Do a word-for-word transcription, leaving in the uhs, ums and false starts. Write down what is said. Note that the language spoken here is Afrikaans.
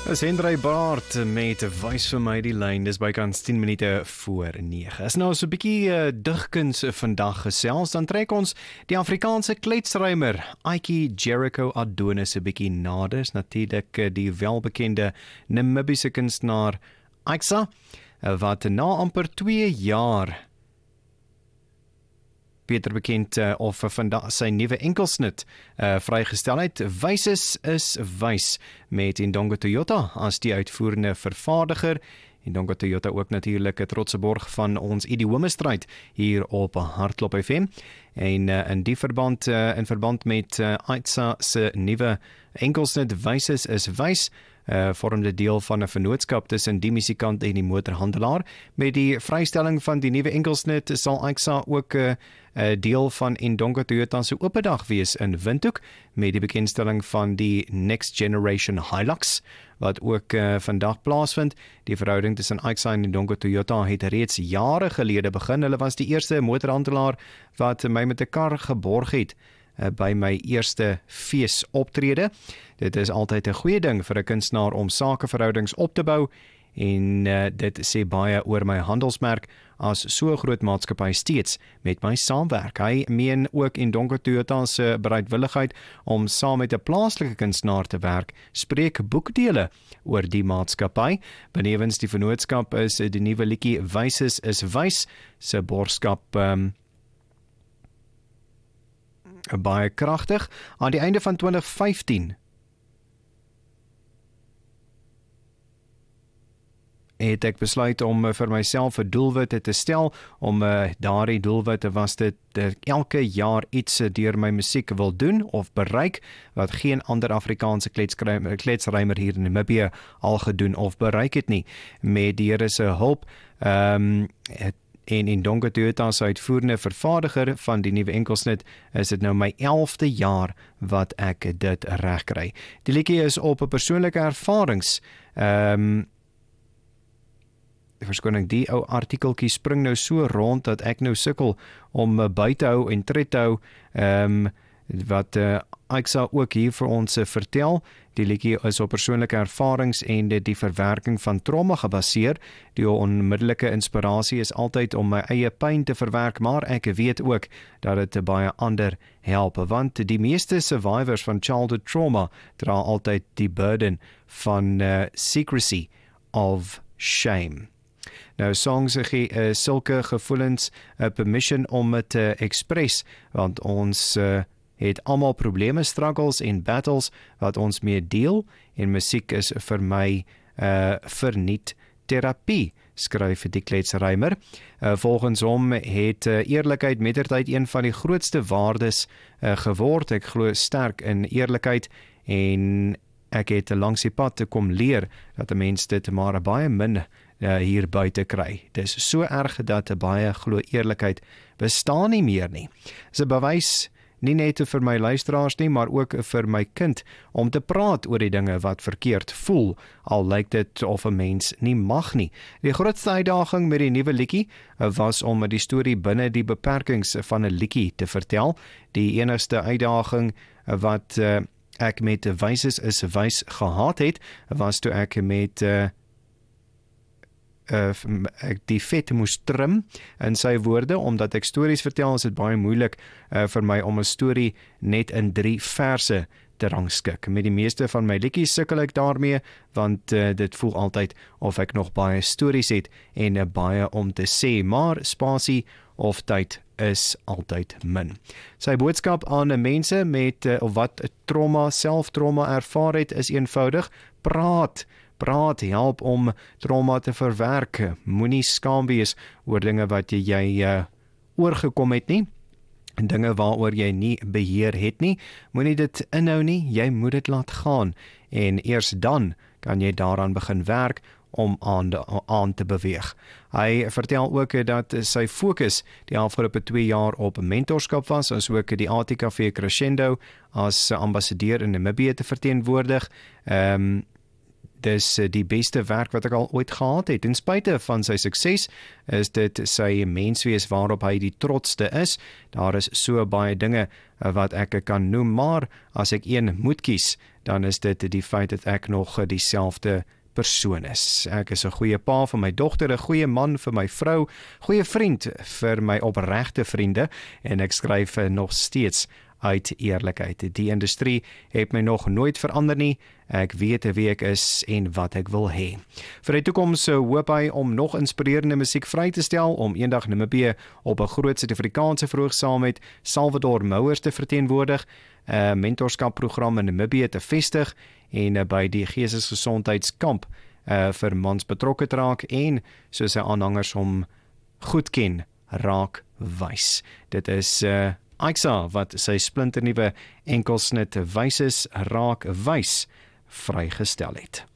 Dis Hendrey Baart met Wys vir my die lyn, dis bykans tien minute voor nege. As nou so 'n bietjie uh, digkuns vandag gesels, dan trek ons die Afrikaanse kletsrymer Ike Jericho Adonis 'n bietjie nader. Is natuurlik uh, die welbekende Namibiese kunstenaar Aixa, uh, wat na amper twee jaar beter bekend uh, of vandag sy nuwe enkelsnit uh, vrygestel het. Wys is, is wys met Indongo Toyota as die uitvoerende vervaardiger. Indongo Toyota ook natuurlik 'n trotse borg van ons idiomestryd hier op Hardklop F M. En uh, in die verband, uh, in verband met uh, Aixa se nuwe enkelsnit Wys is, is wys, Uh, vormde deel van 'n vennootskap tussen die musikant en die motorhandelaar. Met die vrystelling van die nuwe enkelsnit sal Aixa ook 'n uh, uh, deel van Indongo Toyota se opendag wees in Windhoek, met die bekendstelling van die Next Generation Hilux, wat ook uh, vandag plaasvind. Die verhouding tussen Aixa en Indongo Toyota het reeds jare gelede begin. Hulle was die eerste motorhandelaar wat my met 'n kar geborg het by my eerste feesoptrede. Dit is altyd 'n goeie ding vir 'n kunstenaar om sakeverhoudings op te bou, en uh, dit sê baie oor my handelsmerk as so 'n groot maatskappy steeds met my saamwerk. Hy meen ook Indongo Toyota se bereidwilligheid om saam met 'n plaaslike kunstenaar te werk, spreek boekdele oor die maatskappy. Benewens die vennootskap is die nuwe liedjie Wys is, is wys se borgskap um, baie kragtig. Aan die einde van twintig vyftien het ek besluit om vir myself 'n doelwit te stel. Om uh, daardie doelwitte was dit uh, elke jaar iets deur my musiek wil doen of bereik wat geen ander Afrikaanse kletsrymer hier in Namibië al gedoen of bereik het nie. Met die Here se hulp um, het en Indongo Toyota se uitvoerende vervaardiger van die nuwe enkelsnit, is dit nou my elfde jaar wat ek dit reg kry. Die liedjie is op 'n persoonlike ervarings. Ehm um, verskoning, die ou artikeltjie spring nou so rond dat ek nou sukkel om by te hou en tred te hou. Ehm um, wat uh, Aixa ook hier vir ons uh, vertel. Die liedjie is op persoonlike ervarings en die, die verwerking van trauma gebaseer. Die onmiddellike inspirasie is altyd om my eie pyn te verwerk, maar ek weet ook dat dit baie ander help, want die meeste survivors van childhood trauma dra altyd die burden van uh, secrecy of shame. Nou, songs gee uh, sulke gevoelens uh, permission om het te express, want ons uh, het almal probleme, struggles en battles wat ons mee deel, en musiek is vir my uh, verniet terapie, skryf die kletsrymer. Uh, volgens hom het uh, eerlikheid mettertyd een van die grootste waardes uh, geword. Ek glo sterk in eerlikheid, en ek het langs die pad te kom leer dat 'n mens dit maar baie min uh, hier buite kry. Dis so erg dat 'n baie glo eerlikheid bestaan nie meer nie. Dis 'n bewys nie net vir my luisteraars nie, maar ook vir my kind, om te praat oor die dinge wat verkeerd voel, al lyk dit of 'n mens nie mag nie. Die grootste uitdaging met die nuwe liedjie was om die storie binne die beperkings van 'n liedjie te vertel. Die enigste uitdaging wat uh, ek met Wys is, is wys gehad het, was toe ek met uh, Uh, ek die vet moes trim in sy woorde, omdat ek stories vertel, is dit baie moeilik uh, vir my om 'n storie net in drie verse te rangskik. Met die meeste van my liedjies sukkel ek daarmee, want uh, dit voel altyd of ek nog baie stories het en uh, baie om te sê, maar spasie of tyd is altyd min. Sy boodskap aan mense met uh, of wat trauma, selftrauma ervaar het, is eenvoudig: praat. Praat help om trauma te verwerk. Moenie skaam wees oor dinge wat jy, jy uh, oorgekom het nie, en dinge waaroor jy nie beheer het nie. Moenie dit inhou nie, jy moet dit laat gaan, en eers dan kan jy daaraan begin werk om aan, de, aan te beweeg. Hy vertel ook dat sy fokus die afgelope twee jaar op mentorskap was, as ook die A T K V Crescendo as ambassadeur in Namibië te verteenwoordig. Ehm um, dis die beste werk wat ek al ooit gehad het. Ten spyte van sy sukses is dit sy menswees waarop hy die trotste is. Daar is so baie dinge wat ek kan noem, maar as ek een moet kies, dan is dit die feit dat ek nog dieselfde persoon is. Ek is 'n goeie pa vir my dogter, 'n goeie man vir my vrou, goeie vriend vir my opregte vriende, en ek skryf nog steeds uit eerlikheid. Die industrie het my nog nooit verander nie. Ek weet wie ek is en wat ek wil hê. Vir die toekoms hoop hy om nog inspirerende musiek vry te stel, om eendag Namibië op 'n groot Suid-Afrikaanse verhoog saam met Salvador Mouers te verteenwoordig, 'n mentorskapprogram in Namibië te vestig en by die geestesgesondheidskamp uh, vir mans betrokke te raak en soos sy aanhangers hom goed ken, raak wys. Dit is uh, Aixa wat sy splinternuwe enkelsnit Wyses raak wys vrygestel het.